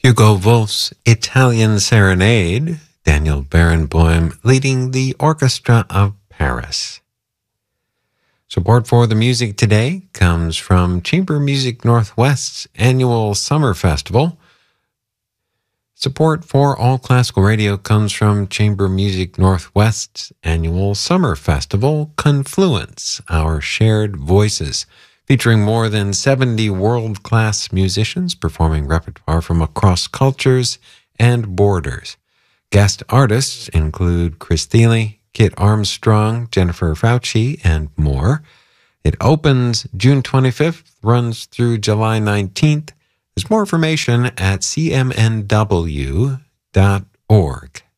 Hugo Wolf's Italian Serenade, Daniel Barenboim leading the Orchestra of Paris. Support for the music today comes from Chamber Music Northwest's annual Summer Festival. Support for All Classical Radio comes from Chamber Music Northwest's annual Summer Festival, Confluence, Our Shared Voices, featuring more than 70 world-class musicians performing repertoire from across cultures and borders. Guest artists include Chris Thile, Kit Armstrong, Jennifer Fauci, and more. It opens June 25th, runs through July 19th. There's more information at cmnw.org.